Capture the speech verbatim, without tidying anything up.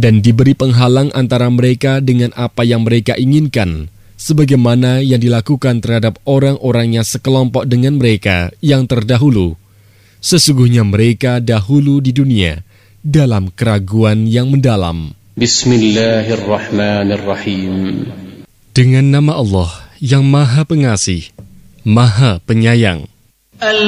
dan diberi penghalang antara mereka dengan apa yang mereka inginkan, sebagaimana yang dilakukan terhadap orang-orang yang sekelompok dengan mereka yang terdahulu. Sesungguhnya mereka dahulu di dunia dalam keraguan yang mendalam. Bismillahirrahmanirrahim. Dengan nama Allah yang Maha Pengasih, Maha Penyayang.